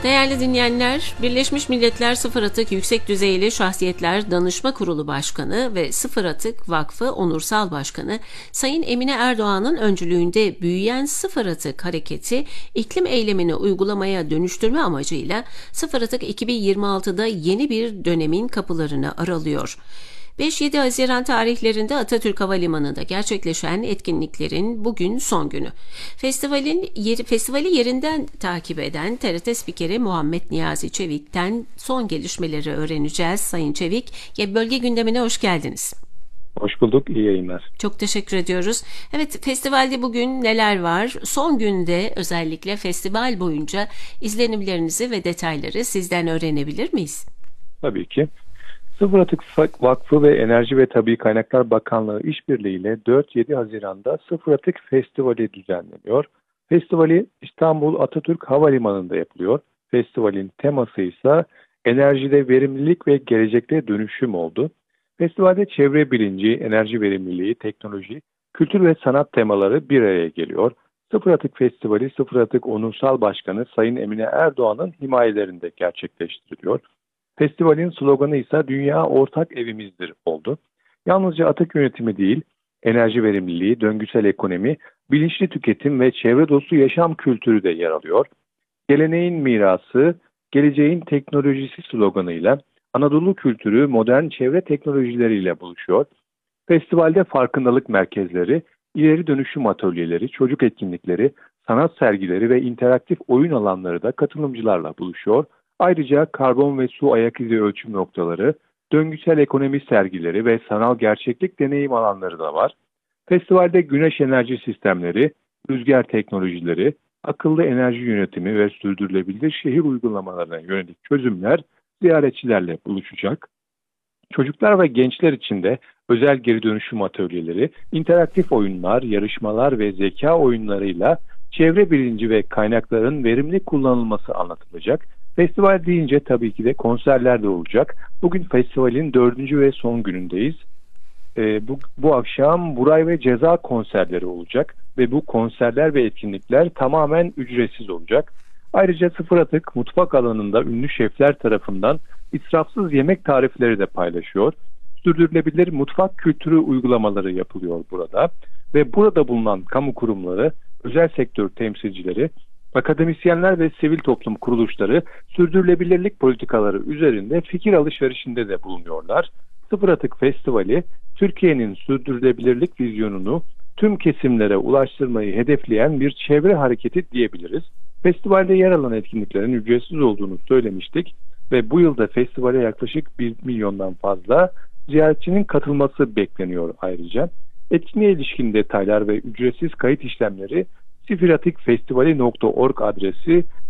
Değerli dinleyenler, Birleşmiş Milletler Sıfır Atık Yüksek Düzeyli Şahsiyetler Danışma Kurulu Başkanı ve Sıfır Atık Vakfı Onursal Başkanı Sayın Emine Erdoğan'ın öncülüğünde büyüyen Sıfır Atık Hareketi, iklim eylemini uygulamaya dönüştürme amacıyla Sıfır Atık 2026'da yeni bir dönemin kapılarını aralıyor. 5-7 Haziran tarihlerinde Atatürk Havalimanı'nda gerçekleşen etkinliklerin bugün son günü. Festivali yerinden takip eden TRT Spikeri Muhammed Niyazi Çevik'ten son gelişmeleri öğreneceğiz. Sayın Çevik, bölge gündemine hoş geldiniz. Hoş bulduk, iyi yayınlar. Çok teşekkür ediyoruz. Evet, festivalde bugün neler var? Son günde özellikle festival boyunca izlenimlerinizi ve detayları sizden öğrenebilir miyiz? Tabii ki. Sıfır Atık Vakfı ve Enerji ve Tabii Kaynaklar Bakanlığı işbirliğiyle 4-7 Haziran'da Sıfır Atık Festivali düzenleniyor. Festivali İstanbul Atatürk Havalimanı'nda yapılıyor. Festivalin teması ise enerjide verimlilik ve gelecekte dönüşüm oldu. Festivalde çevre bilinci, enerji verimliliği, teknoloji, kültür ve sanat temaları bir araya geliyor. Sıfır Atık Festivali Sıfır Atık Onursal Başkanı Sayın Emine Erdoğan'ın himayelerinde gerçekleştiriliyor. Festivalin sloganı ise "Dünya ortak evimizdir" oldu. Yalnızca atık yönetimi değil, enerji verimliliği, döngüsel ekonomi, bilinçli tüketim ve çevre dostu yaşam kültürü de yer alıyor. Geleneğin mirası, geleceğin teknolojisi sloganıyla Anadolu kültürü modern çevre teknolojileriyle buluşuyor. Festivalde farkındalık merkezleri, ileri dönüşüm atölyeleri, çocuk etkinlikleri, sanat sergileri ve interaktif oyun alanları da katılımcılarla buluşuyor. Ayrıca karbon ve su ayak izi ölçüm noktaları, döngüsel ekonomi sergileri ve sanal gerçeklik deneyim alanları da var. Festivalde güneş enerji sistemleri, rüzgar teknolojileri, akıllı enerji yönetimi ve sürdürülebilir şehir uygulamalarına yönelik çözümler ziyaretçilerle buluşacak. Çocuklar ve gençler için de özel geri dönüşüm atölyeleri, interaktif oyunlar, yarışmalar ve zeka oyunlarıyla çevre bilinci ve kaynakların verimli kullanılması anlatılacak. Festival deyince tabii ki de konserler de olacak. Bugün festivalin 4. ve son günündeyiz. Bu akşam Buray ve Ceza konserleri olacak ve bu konserler ve etkinlikler tamamen ücretsiz olacak. Ayrıca Sıfır Atık mutfak alanında ünlü şefler tarafından israfsız yemek tarifleri de paylaşıyor. Sürdürülebilir mutfak kültürü uygulamaları yapılıyor burada ve burada bulunan kamu kurumları, özel sektör temsilcileri, akademisyenler ve sivil toplum kuruluşları sürdürülebilirlik politikaları üzerinde fikir alışverişinde de bulunuyorlar. Sıfır Atık Festivali, Türkiye'nin sürdürülebilirlik vizyonunu tüm kesimlere ulaştırmayı hedefleyen bir çevre hareketi diyebiliriz. Festivalde yer alan etkinliklerin ücretsiz olduğunu söylemiştik ve bu yılda festivale yaklaşık 1 milyondan fazla ziyaretçinin katılması bekleniyor ayrıca. Etkinliğe ilişkin detaylar ve ücretsiz kayıt işlemleri sifiratikfestivali.org adresi